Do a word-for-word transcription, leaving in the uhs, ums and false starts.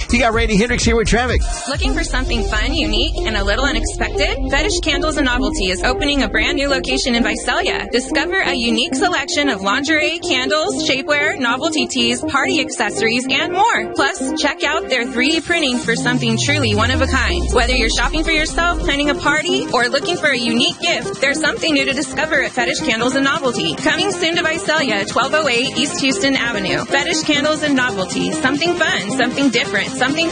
You got Randy Hendricks here with traffic. Looking for something fun, unique, and a little unexpected? Fetish Candles and Novelty is opening a brand new location in Visalia. Discover a unique selection of lingerie, candles, shapewear, novelty tees, party accessories, and more. Plus, check out their three D printing for something truly one of a kind. Whether you're shopping for yourself, planning a party, or looking for a unique gift, there's something new to discover at Fetish Candles and Novelty. Coming soon to Visalia, twelve oh eight East Houston Avenue. Fetish Candles and Novelty. Something fun, something different, something